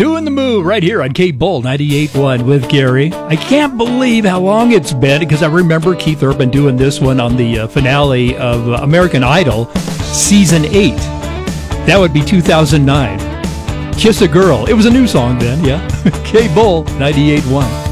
Doing the Move right here on K-Bull 98.1 with Gary. I can't believe how long it's been because I remember Keith Urban doing this one on the finale of American Idol Season 8. That would be 2009. Kiss a Girl. It was a new song then, yeah. K-Bull 98.1.